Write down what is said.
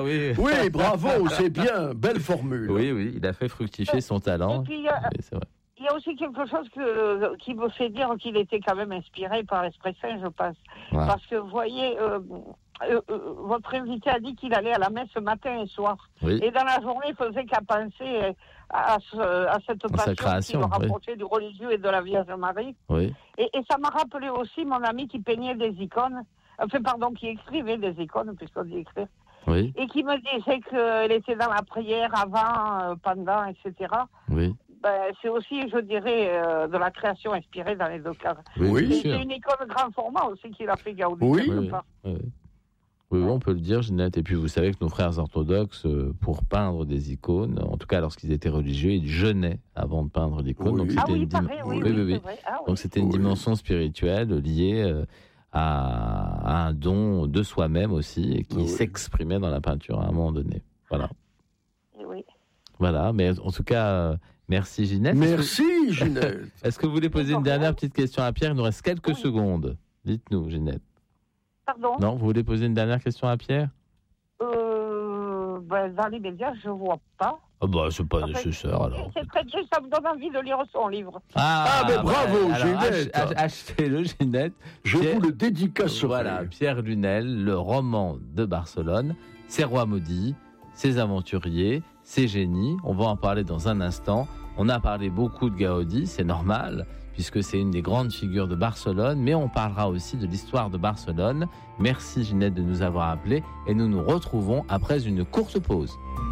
Oui, Oui, bravo, c'est bien, belle formule. oui, il a fait fructifier son talent. Et puis, C'est vrai. il y a aussi quelque chose qui me fait dire qu'il était quand même inspiré par l'Esprit Saint, je pense. Ouais. Parce que, vous voyez, votre invité a dit qu'il allait à la messe matin et soir. Oui. Et dans la journée, il faisait qu'à penser à cette sa passion création, qui le rapprochait du religieux et de la Vierge Marie. Oui. Et ça m'a rappelé aussi mon ami qui peignait des icônes, qui écrivait des icônes, puisqu'on dit écrire, Oui. et qui me disait qu'elle était dans la prière avant, pendant, etc. Oui. Ben, c'est aussi, je dirais, de la création inspirée dans les deux cas. Oui. bien C'est sûr. une icône grand format aussi qu'il a fait Gaudi. Oui. quelque Oui, part. oui. Oui, on peut le dire, Ginette. Et puis, vous savez que nos frères orthodoxes, pour peindre des icônes, en tout cas lorsqu'ils étaient religieux, ils jeûnaient avant de peindre l'icône. Oui. Donc, Ah c'était oui, une pareil, oui, oui, oui, oui. c'est vrai. Ah, oui. Donc, c'était une Oui. dimension spirituelle liée à un don de soi-même aussi, et qui Oui. s'exprimait dans la peinture à un moment donné. Voilà. Oui. Voilà. Mais en tout cas, merci, Ginette. Merci, Ginette. Est-ce que vous voulez poser une dernière petite question à Pierre? Il nous reste quelques Oui. secondes. Dites-nous, Ginette. Pardon? Non, vous voulez poser une dernière question à Pierre? Dans les médias, je ne vois pas. Ah bah, c'est pas En fait, nécessaire, alors. C'est très juste, ça me donne envie de lire son livre. Ah, mais bravo, Ginette. Achetez-le, Ginette. Je Pierre- vous le dédicacerai. Voilà, Pierre Lunel, le roman de Barcelone, ses rois maudits, ses aventuriers, ses génies. On va en parler dans un instant. On a parlé beaucoup de Gaudi, c'est normal, puisque c'est une des grandes figures de Barcelone, mais on parlera aussi de l'histoire de Barcelone. Merci Ginette de nous avoir appelés et nous nous retrouvons après une courte pause.